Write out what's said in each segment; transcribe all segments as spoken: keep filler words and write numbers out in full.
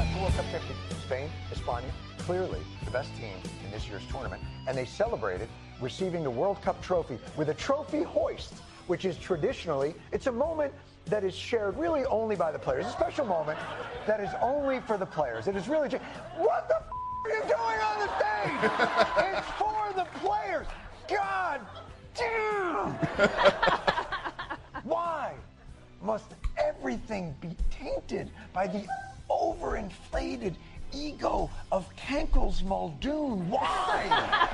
the World Cup fifty. Spain, España, clearly the best team in this year's tournament. And they celebrated receiving the World Cup trophy with a trophy hoist, which is traditionally, it's a moment that is shared really only by the players. A special moment that is only for the players. It is really, what the f*** are you doing on the stage? It's for the players. God damn. Why must everything be tainted by the overinflated ego of Cankles Muldoon? Why?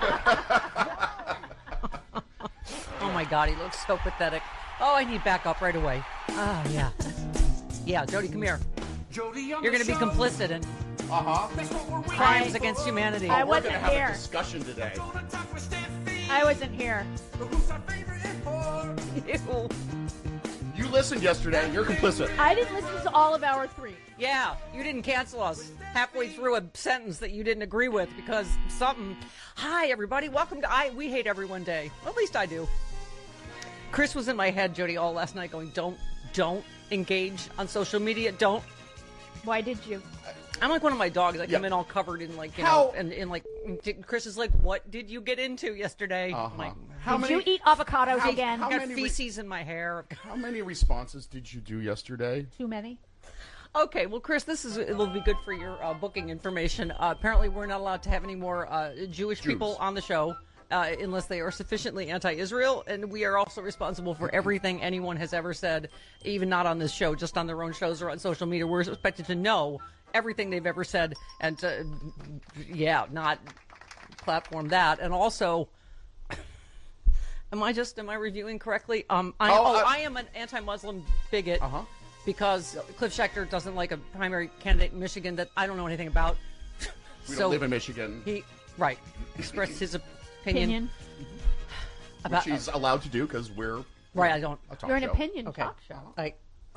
Why? Oh my God, he looks so pathetic. Oh, I need backup right away. Oh, yeah. Yeah, Jody, come here. Jody, You're going to be complicit in Uh-huh. crimes against humanity. I We're wasn't going to have here. a discussion today. I wasn't here. Ew. You listened yesterday. You're complicit. I didn't listen to all of hour three. Yeah, you didn't cancel us halfway through a sentence that you didn't agree with because something. Hi, everybody. Welcome to I We Hate Everyone Day. Well, at least I do. Chris was in my head, Jody, all last night going, don't, don't engage on social media. Don't. Why did you? I'm like one of my dogs. I come Yeah. in all covered in like, you How- know, and, and like, Chris is like, what did you get into yesterday? Uh-huh. I'm like, How Did many, you eat avocados how- again? how I got many re- feces in my hair. How many responses did you do yesterday? Too many? Okay, well, Chris, this is it'll be good for your uh, booking information. Uh, apparently, we're not allowed to have any more uh, Jewish Jews. people on the show uh, unless they are sufficiently anti-Israel, and we are also responsible for everything anyone has ever said, even not on this show, just on their own shows or on social media. We're expected to know everything they've ever said, and uh, yeah, not platform that, and also. Am I just, am I reviewing correctly? Um, I, Oh, oh, uh, I am an anti-Muslim bigot Uh-huh. because Cliff Schechter doesn't like a primary candidate in Michigan that I don't know anything about. We so don't live in Michigan, he, right, expressed his opinion, Opinion. about, which he's allowed to do because we're right, I don't, a talk You're an show. opinion okay, talk show. I,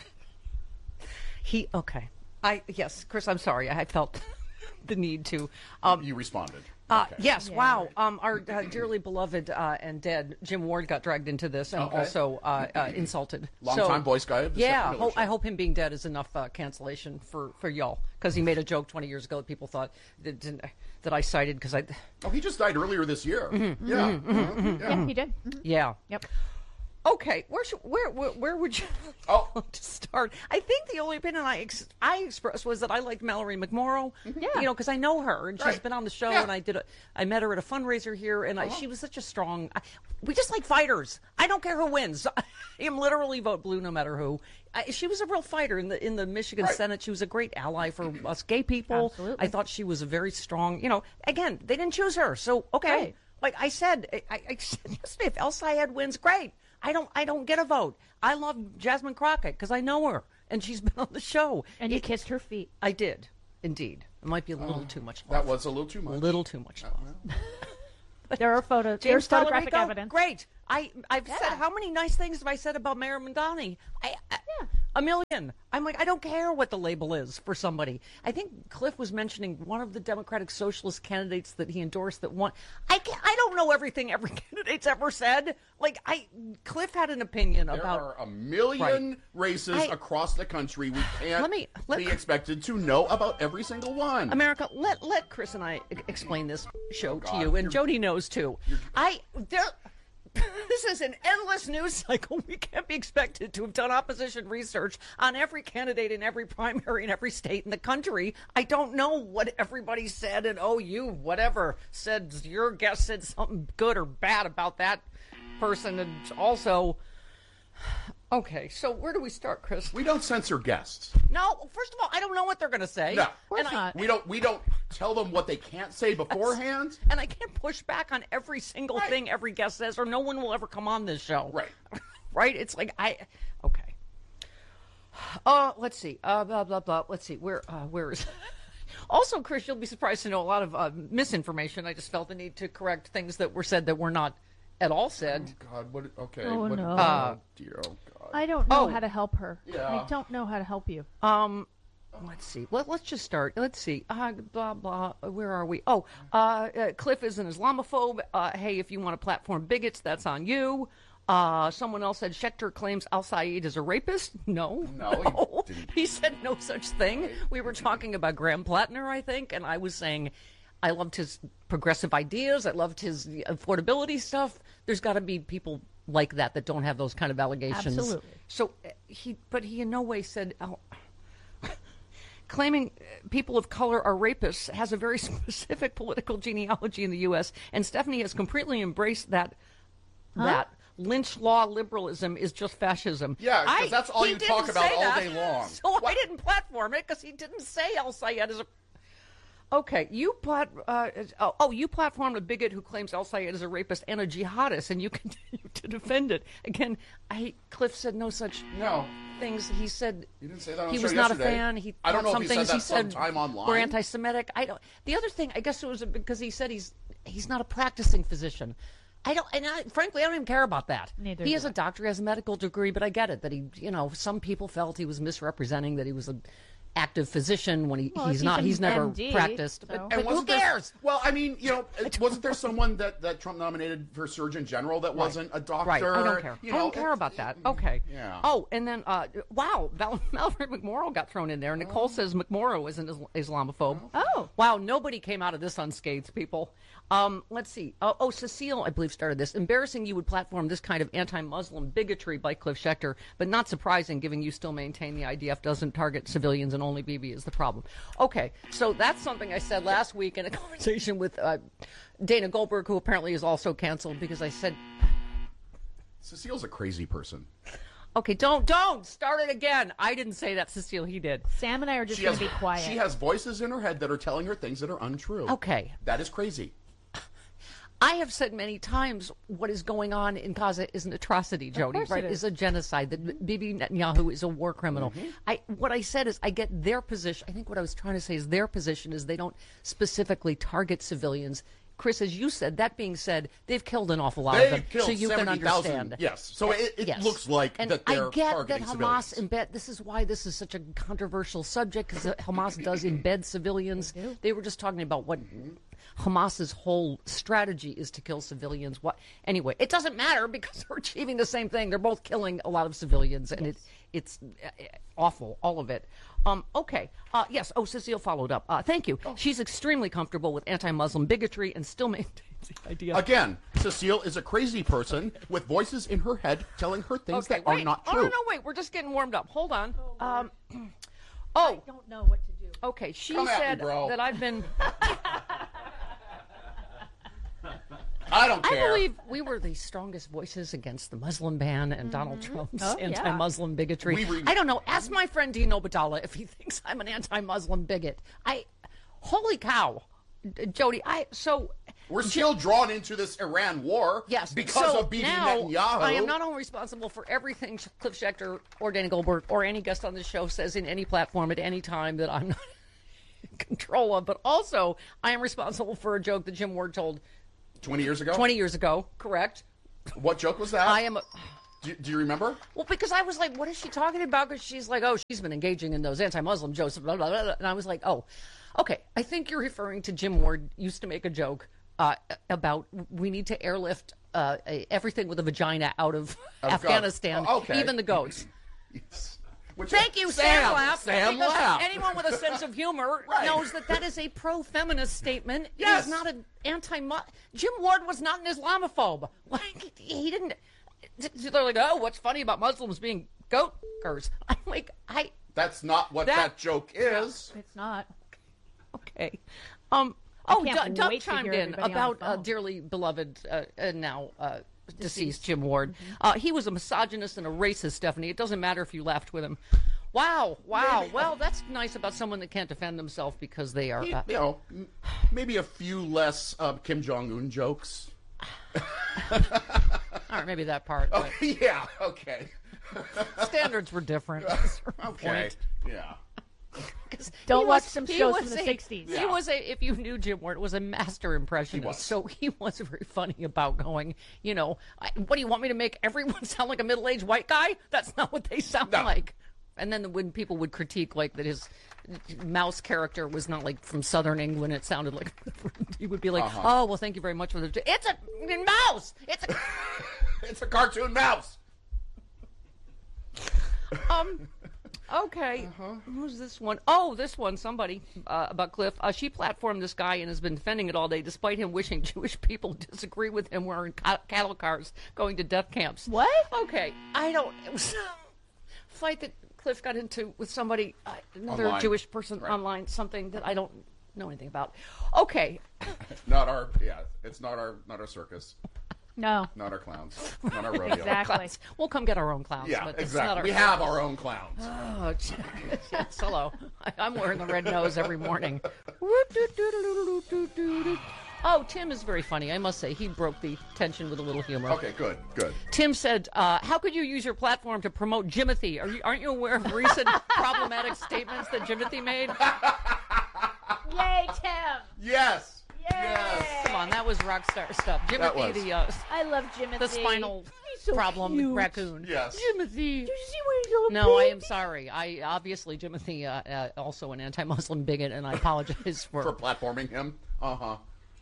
he, okay, I, yes, Chris, I'm sorry, I felt the need to, um, You responded. Uh, Okay. yes, Yeah. wow. Um, our uh, dearly beloved uh, and dead Jim Ward got dragged into this and Okay. also uh, uh, insulted. Longtime Boy Scout of the Yeah, Stephen Miller ho- I Show. hope him being dead is enough uh, cancellation for, for y'all because he made a joke twenty years ago that people thought that, didn't- that I cited because I, Oh, he just died earlier this year. Mm-hmm. Yeah. Uh-huh. Yeah. Yeah, he did. Mhm. yeah. Yep. Okay, where should, where, where where would you Oh. like to start? I think the only opinion I ex- I expressed was that I liked Mallory McMorrow. Yeah. You know, because I know her and she's Right. been on the show, Yeah. and I did a, I met her at a fundraiser here, and I, Uh-huh. she was such a strong. I, we just like fighters. I don't care who wins. I am literally vote blue no matter who. I, she was a real fighter in the in the Michigan Right. Senate. She was a great ally for us gay people. Absolutely. I thought she was a very strong. You know, again, they didn't choose her, so okay. Right. Like I said, I, I, I said yesterday, if El Sayed wins, great. I don't, I don't get a vote. I love Jasmine Crockett because I know her and she's been on the show. And you It- kissed her feet. I did, indeed. It might be a little too much. That Love. was a little too a much. little too much. Love. There are photos. James There's photographic Tallarico, evidence. great. I, I've said Yeah. how many nice things have I said about Mayor Mondani? I, I, Yeah. A million. I'm like, I don't care what the label is for somebody. I think Cliff was mentioning one of the Democratic Socialist candidates that he endorsed that won. I can't, I don't know everything every candidate's ever said. Like, I Cliff had an opinion There about. are a million Right. races I- across the country. We can't Let me- let- be expected to know about every single one. America, let let Chris and I e- explain this show to God. you, and You're- Jody knows too. I there. This is an endless news cycle. We can't be expected to have done opposition research on every candidate in every primary in every state in the country. I don't know what everybody said, and oh, you whatever said your guest said something good or bad about that person, and also. Okay, so where do we start, Chris? We don't censor guests. No, first of all, I don't know what they're going to say. No. Of course And I- not. We don't. We don't tell them what they can't say beforehand. And I can't push back on every single Right. thing every guest says, or no one will ever come on this show. Right. Right? It's like I. Okay. Uh, let's see. Uh, blah blah blah. Let's see. Where? Uh, where is? Also, Chris, you'll be surprised to know a lot of uh, misinformation. I just felt the need to correct things that were said that were not at all said. God. What? Okay. Oh, what, no. Oh, Uh, dear. Oh God. I don't know Oh. how to help her. Yeah. I don't know how to help you. Um, let's see. Let, let's just start. Let's see. Uh, blah, blah. Where are we? Oh, uh, uh, Cliff is an Islamophobe. Uh, hey, if you want to platform bigots, that's on you. Uh, someone else said Schechter claims Al Sayed is a rapist. No. No, didn't. He said no such thing. We were talking about Graham Plattner, I think, and I was saying I loved his progressive ideas. I loved his affordability stuff. There's got to be people like that that don't have those kind of allegations. Absolutely. So uh, he, but he in no way said, oh, claiming people of color are rapists has a very specific political genealogy in the U S, and Stephanie has completely embraced that. Huh? That lynch law liberalism is just fascism. Yeah, because I- that's all he you didn't talk about say all that. day long. So I didn't platform it because he didn't say El Sayed is a. Okay, you plat. Uh, oh, oh, you platformed a bigot who claims El Sayed is a rapist and a jihadist, and you continue to defend it. Again, I Cliff said no such No. things. He said You didn't say that on he the was show not yesterday. a fan. He I don't thought know some if he things said he that said sometime online. were anti-Semitic. I don't. The other thing, I guess it was because he said he's he's not a practicing physician. I don't, and I, frankly, I don't even care about that. Neither he do has I. a doctor, he has a medical degree, but I get it that he, you know, some people felt he was misrepresenting that he was an active physician when he, Well, he's he's not. an He's never M D, practiced. so- But, And but who wasn't there- cares? well, I mean, you know, it- wasn't there someone that, that Trump nominated for Surgeon General that wasn't a doctor? Right, I don't care. You I know, don't care it- about that. Okay. Yeah. Oh, and then, uh, wow, Val- Mallory McMorrow got thrown in there. Nicole Oh. says McMorrow is an Is- Islamophobe. Oh. Wow, nobody came out of this unscathed, people. Um, let's see. Oh, oh, Cecile, I believe, started this. Embarrassing you would platform this kind of anti-Muslim bigotry by Cliff Schechter, but not surprising given you still maintain the I D F doesn't target civilians and only Bibi is the problem. Okay, so that's something I said last week in a conversation with uh, Dana Goldberg, who apparently is also canceled because I said, Cecile's a crazy person. okay, don't, don't start it again. I didn't say that, Cecile, he did. Sam and I are just She going has, to be quiet. she has voices in her head that are telling her things that are untrue. Okay. That is crazy. I have said many times what is going on in Gaza is an atrocity, Jody, course right? it is. Is a genocide. That Bibi Netanyahu is a war criminal. Mm-hmm. I what I said is I get their position. I think what I was trying to say is their position is they don't specifically target civilians. Chris, as you said, that being said, they've killed an awful lot of They them, killed so you can seventy thousand. understand. Yes. So it, it Yes. looks like and that they're I get that targeting Hamas civilians. embed. This is why this is such a controversial subject because Hamas does embed civilians. They were just talking about what Hamas's whole strategy is to kill civilians. What anyway? It doesn't matter because they're achieving the same thing. They're both killing a lot of civilians, and it it's uh, awful, all of it. Um, okay. Uh, yes. Oh, Cecile followed up. Uh, thank you. She's extremely comfortable with anti-Muslim bigotry and still maintains the idea. Again, Cecile is a crazy person with voices in her head telling her things Okay, that are wait. not Oh, true. no, no, wait. We're just getting warmed up. Hold on. Um, I oh, don't know what to do. okay. She Come at me, said bro. that I've been. I don't I care. believe we were the strongest voices against the Muslim ban and Donald Trump's Oh, yeah. anti-Muslim bigotry. We re- I don't know. Ask my friend Dino Badala if he thinks I'm an anti-Muslim bigot. I, holy cow, D- Jody. I so. We're still drawn into this Iran war Yes, because so of Bibi now Netanyahu. I am not only responsible for everything Cliff Schechter or Danny Goldberg or any guest on this show says in any platform at any time that I'm not in control of, but also I am responsible for a joke that Jim Ward told twenty years ago? twenty years ago, correct? What joke was that? I am. A, Do, do you remember? well, because I was like, what is she talking about? Because she's like, oh, she's been engaging in those anti-Muslim jokes, blah, blah, blah, blah. And I was like, oh, okay. I think you're referring to Jim Ward used to make a joke uh, about we need to airlift uh, everything with a vagina out of Of Afghanistan, God. Okay. even the goats. Yes. Which- Thank you, Sam. Sam. Laugh. Sam because laugh. anyone with a sense of humor Right. knows that that is a pro-feminist statement. Yes. It is not an anti. Jim Ward was not an Islamophobe. Like he didn't. They're like, oh, what's funny about Muslims being goaters? I'm like, I That's not what That- that, joke is. It's not. okay. Um. Oh, can't Doug, Doug wait to chimed hear in everybody on about the uh, phone. dearly beloved uh, uh, now uh, deceased Jim Ward. Uh, he was a misogynist and a racist, Stephanie. It doesn't matter if you laughed with him. Wow, wow. Well, that's nice about someone that can't defend themselves because they are. You Uh, know, m- maybe a few less uh, Kim Jong Un jokes. all right, maybe that part. Oh, But yeah. Okay. standards were different. Okay. Yeah. 'Cause Don't he watch was- some he shows was from the a- sixties. He Yeah. was a, if you knew Jim Ward, was a master impressionist. was. So he was very funny about going, you know, I, what do you want me to make everyone sound like a middle-aged white guy? That's not what they sound No. like. And then when people would critique, like, that his mouse character was not, like, from southern England, it sounded like, he would be like, Uh-huh. oh, well, thank you very much for the, it's a mouse! It's a, It's a cartoon mouse. um... Okay. Uh-huh. Who's this one? Oh, this one. Somebody uh, about Cliff. Uh, she platformed this guy and has been defending it all day, despite him wishing Jewish people disagree with him wearing ca- cattle cars going to death camps. What? Okay. I don't. It was a fight that Cliff got into with somebody, uh, another Online. Jewish person Right. online, something that I don't know anything about. Okay. Not our, yeah, it's not our, not our circus, No. not our clowns, not our rodeo. Exactly. Clowns. We'll come get our own clowns. Yeah, but it's not exactly. our We have our own clowns. Oh, gee. Yes, hello. I, I'm wearing the red nose every morning. Oh, Tim is very funny. I must say, he broke the tension with a little humor. Okay, good, good. Tim said, uh, how could you use your platform to promote Jimothy? Are you, aren't you aware of recent problematic statements that Jimothy made? Yay, Tim. Yes. Yay. Yes. Come on, that was rock star stuff. Jimothy, was. the, uh, I love Jimothy. the spinal He's so problem cute. raccoon. Yes. Jimothy. Did you see where he's going? No, I am sorry. I obviously, Jimothy, uh, uh, also an anti-Muslim bigot, and I apologize for... For platforming him. Uh huh.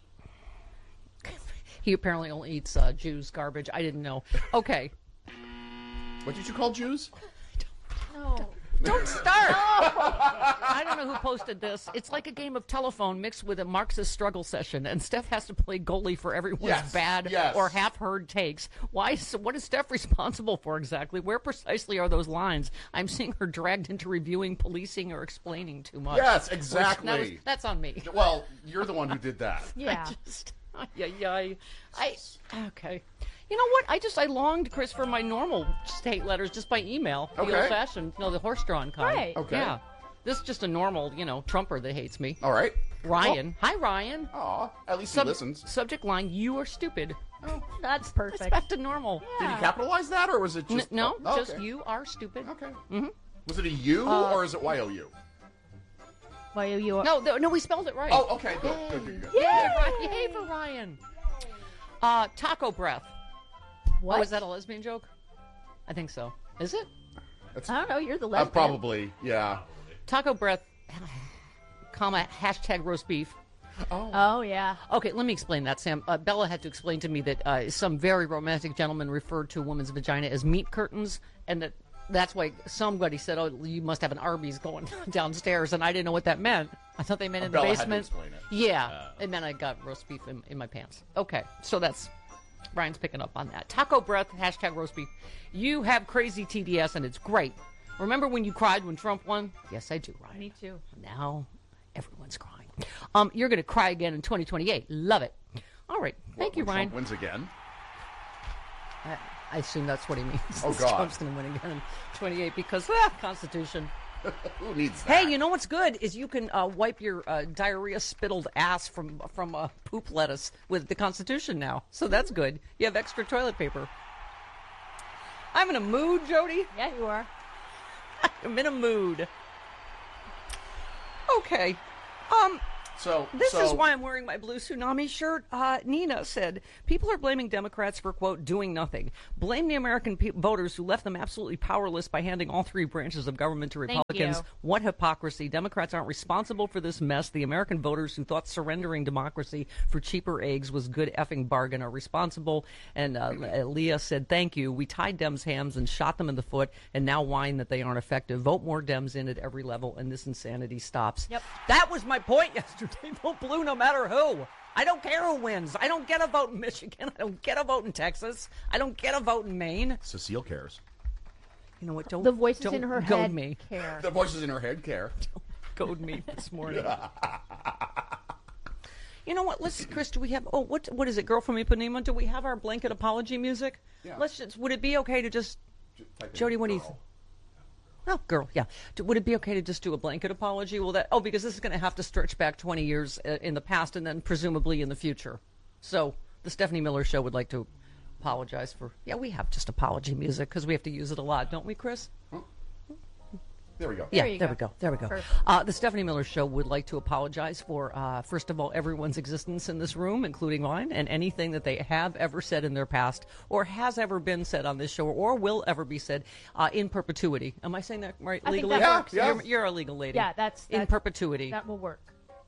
He apparently only eats uh, Jews garbage. I didn't know. Okay. What did you call Jews? No. Don't start. I don't know who posted this. It's like a game of telephone mixed with a Marxist struggle session, and Steph has to play goalie for everyone's Yes, bad yes. or half-heard takes. Why? Is, what is Steph responsible for exactly? Where precisely are those lines? I'm seeing her dragged into reviewing, policing, or explaining too much. Yes, Which- exactly. that was, that's on me. Well, you're the one who did that. Yeah. I just, yeah, yeah, I, I, okay. You know what? I just, I longed, Chris, for my normal state letters just by email. The Okay. old-fashioned, no, the horse-drawn kind. Right. Okay. Yeah. This is just a normal, you know, Trumper that hates me. All right. Ryan. Hi, Ryan. Aw, at least Sub- he listens. Subject line, you are stupid. That's It's perfect. back to normal. Did he capitalize that, or was it N- just... no, oh, just okay. you are stupid. Okay. Mm-hmm. Was it a U, Uh, or is it Y O U? Why are you? No, th- no, we spelled it right. Oh, okay, good, good, good, good. Yay, Ryan. Yay for Ryan. Uh, taco breath. What? Oh, is that a lesbian joke? I think so. Is it? I don't know. You're the Uh, lesbian. probably, yeah. Taco breath, comma, hashtag roast beef. Oh yeah. Okay, let me explain that, Sam. Uh, Bella had to explain to me that uh, some very romantic gentleman referred to a woman's vagina as meat curtains, and that that's why somebody said, oh, you must have an Arby's going downstairs, and I didn't know what that meant. I thought they meant in Bella the had to basement. explain it. Yeah, it meant I got roast beef in, in my pants. Okay, so that's... Ryan's picking up on that. Taco breath, hashtag roast beef. You have crazy T D S, and it's great. Remember when you cried when Trump won? Yes, I do, Ryan. Me too. Now everyone's crying. Um, you're going to cry again in twenty twenty-eight. Love it. All right. Thank What, you, when Ryan. Trump wins again. I, I assume that's what he means. Oh, God. Trump's going to win again in twenty-eight because, ah, Constitution. Who needs that? Hey, you know what's good is you can uh, wipe your uh, diarrhea-spittled ass from from uh, poop lettuce with the Constitution now. So that's good. You have extra toilet paper. I'm in a mood, Jody. Yeah, you are. I'm in a mood. Okay. Um, So this so, is why I'm wearing my blue tsunami shirt. Uh, Nina said, people are blaming Democrats for, quote, doing nothing. Blame the American pe- voters who left them absolutely powerless by handing all three branches of government to Thank Republicans. you. What hypocrisy. Democrats aren't responsible for this mess. The American voters who thought surrendering democracy for cheaper eggs was good effing bargain are responsible. And uh, Leah said, thank you. We tied Dems' hands and shot them in the foot and now whine that they aren't effective. Vote more Dems in at every level and this insanity stops. Yep. That was my point yesterday. Vote blue no matter who. I don't care who wins. I don't get a vote in Michigan. I don't get a vote in Texas. I don't get a vote in Maine. Cecile cares. You know what? Don't The voices don't in her goad head me. care. The voices in her head care. Goad me this morning. You know what? Let's, Chris. Do we have? Oh, what? What is it? Girl from Ipanema. Do we have our blanket apology music? Yeah. Let's just. Would it be okay to just? Type in Jody, what do you girl. think? Oh, girl, yeah. Do, would it be okay to just do a blanket apology? Well, that oh, because this is going to have to stretch back twenty years uh, in the past and then presumably in the future. So the Stephanie Miller Show would like to apologize for. Yeah, we have just apology music because we have to use it a lot, don't we, Chris? There we go. Yeah, you there go. we go. There we go. Perfect. Uh, the Stephanie Miller Show would like to apologize for, uh, first of all, everyone's existence in this room, including mine, and anything that they have ever said in their past or has ever been said on this show or will ever be said uh, in perpetuity. Am I saying that right I think legally? that Yeah, works. yeah. You're, you're a legal lady. Yeah, that's, in that's perpetuity. That will work.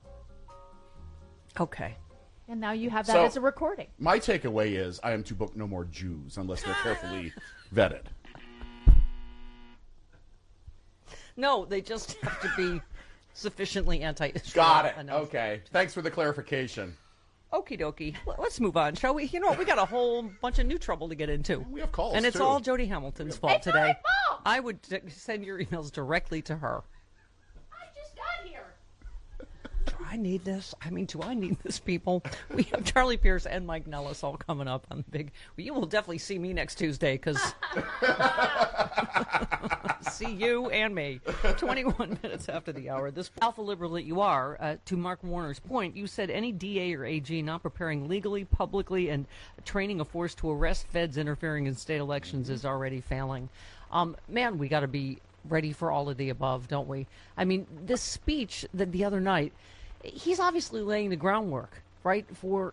Okay. And now you have that So- as a recording. My takeaway is I am to book no more Jews unless they're carefully vetted. No, they just have to be sufficiently anti-Israel. Got it. enough. Okay. Thanks for the clarification. Okie dokie. L- Let's move on, shall we? You know what? We got a whole bunch of new trouble to get into. We have calls, And it's too. all Jody Hamilton's fault It's today. my fault. I would d- send your emails directly to her. I just got here. Do I need this? I mean, do I need this, people? We have Charlie Pierce and Mike Nellis all coming up on the big. Well, you will definitely see me next Tuesday because see you and me. twenty-one minutes after the hour. This alpha liberal that you are, uh, to Mark Warner's point, you said any D A or A G not preparing legally, publicly, and training a force to arrest feds interfering in state elections is already failing. Um, man, we got to be ready for all of the above, don't we? I mean, this speech that the other night, he's obviously laying the groundwork, right? For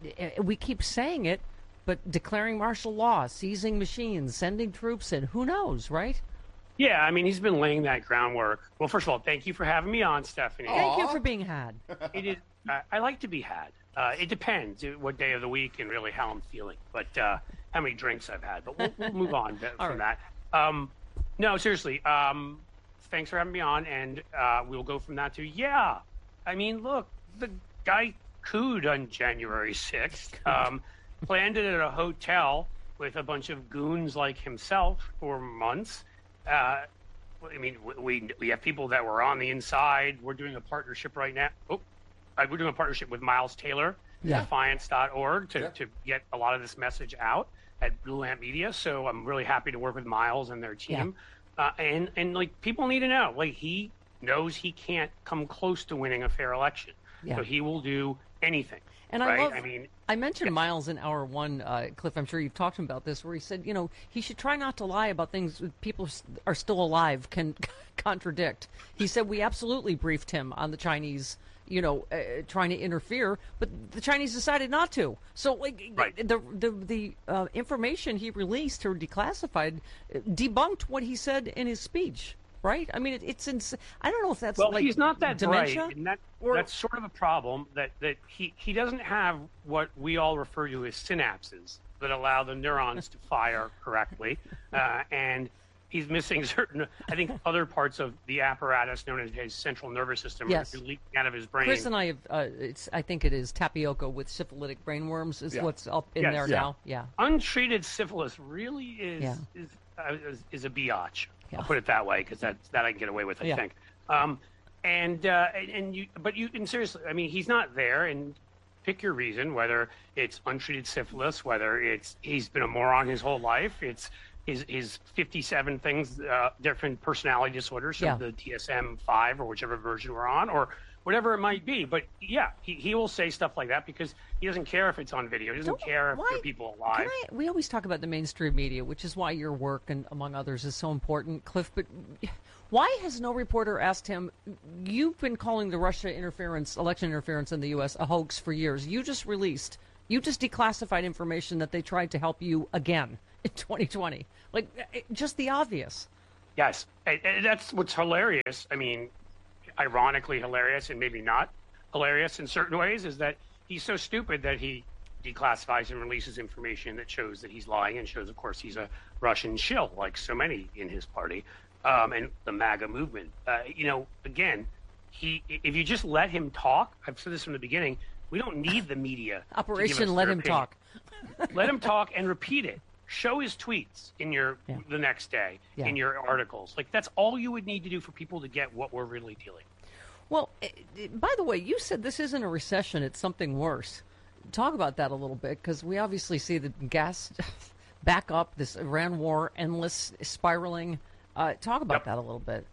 we keep saying it, but declaring martial law, seizing machines, sending troops in, who knows, right? Yeah, I mean, he's been laying that groundwork. Well, first of all, thank you for having me on, Stephanie. Thank you for being had. It is. I, I like to be had. Uh, it depends what day of the week and really how I'm feeling, but uh, how many drinks I've had. But we'll, we'll move on to, from right. that. Um, no, seriously. Um, thanks for having me on, and uh, we'll go from that to yeah. I mean, look, the guy cooed on January sixth. Um, planned it at a hotel with a bunch of goons like himself for months. Uh, I mean, we we have people that were on the inside. We're doing a partnership right now. Oh, uh, we're doing a partnership with Miles Taylor, Yeah. Defiance dot org, to, Yeah. to get a lot of this message out at Blue Lamp Media. So I'm really happy to work with Miles and their team. Uh, and, and like, people need to know, like, he knows he can't come close to winning a fair election. Yeah. So he will do anything. And right? I love. I mean, I mentioned Miles in hour one, uh, Cliff. I'm sure you've talked to him about this, where he said, you know, he should try not to lie about things people s- are still alive can contradict. He said we absolutely briefed him on the Chinese, you know, uh, trying to interfere, but the Chinese decided not to. So, like, Right. the the the uh, information he released or declassified uh, debunked what he said in his speech. Right? I mean, it, it's ins- I don't know if that's well, like he's not that dementia. bright, and that or- that's sort of a problem. That that he he doesn't have what we all refer to as synapses that allow the neurons to fire correctly, uh, and he's missing certain, I think, other parts of the apparatus known as his central nervous system Yes. are leaking out of his brain. Chris and I have, uh, it's, I think it is tapioca with syphilitic brainworms is Yeah. what's up in Yes. there Yeah. now. Yeah. Untreated syphilis really is Yeah. is, uh, is is a biatch. Yeah. I'll put it that way because that that I can get away with. I Yeah. think. Um, and uh, and- and you, but you, and seriously, I mean, he's not there. And pick your reason, whether it's untreated syphilis, whether it's he's been a moron his whole life, it's his his fifty-seven things, uh, different personality disorders, from Yeah. the D S M five or whichever version we're on, or whatever it might be. But yeah, he, he will say stuff like that because he doesn't care if it's on video. He doesn't Don't- care if why- there are people alive. Can I, we always talk about the mainstream media, which is why your work, and among others, is so important, Cliff. But why has no reporter asked him, you've been calling the Russia interference, election interference in the U S a hoax for years. You just released, you just declassified information that they tried to help you again in twenty twenty. Like, it- just the obvious. Yes, and, and that's what's hilarious. I mean, ironically hilarious and maybe not hilarious in certain ways is that he's so stupid that he declassifies and releases information that shows that he's lying and shows, of course, he's a Russian shill, like so many in his party, um, and the MAGA movement. Uh, you know, again, he if you just let him talk, I've said this from the beginning, we don't need the media. to give us Operation Let their Him opinion. Talk. Let him talk and repeat it. Show his tweets in your Yeah. the next day Yeah. in your articles. Like, that's all you would need to do for people to get what we're really dealing. Well, eh, eh, by the way, you said this isn't a recession, it's something worse. Talk about that a little bit, because we obviously see the gas back up, this Iran war, endless spiraling. Uh, talk about Yep. that a little bit.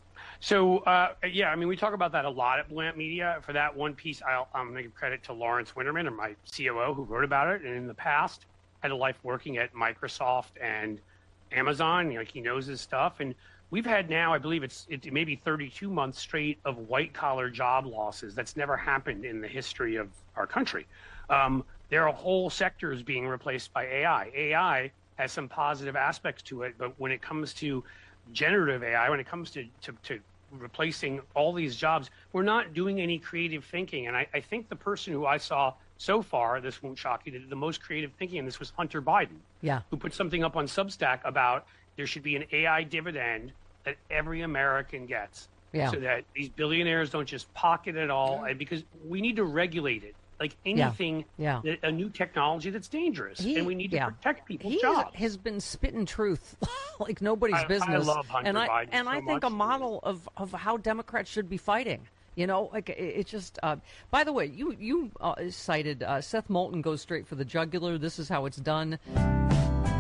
So, uh, yeah, I mean, we talk about that a lot at Blant Media. For that one piece, I'll, I'm going to give credit to Lawrence Winterman, or my C O O, who wrote about it. And in the past, had a life working at Microsoft and Amazon. You know, like, he knows his stuff. And we've had now, I believe it's it maybe thirty-two months straight of white-collar job losses. That's never happened in the history of our country. Um, there are whole sectors being replaced by A I. A I has some positive aspects to it, but when it comes to generative A I, when it comes to, to, to replacing all these jobs, we're not doing any creative thinking. And I, I think the person who I saw so far, this won't shock you, that did the most creative thinking, and this was Hunter Biden, Yeah. who put something up on Substack about there should be an A I dividend that every American gets. Yeah. So that these billionaires don't just pocket it all, and because we need to regulate it. Like anything, Yeah. that- a new technology that's dangerous, He- and we need to yeah. protect people's He jobs. has been spitting truth like nobody's I- I business. love Hunter and I Biden and so I think much. a model of, of how Democrats should be fighting. You know, like it, it just. Uh, by the way, you you uh, cited uh, Seth Moulton goes straight for the jugular. This is how it's done.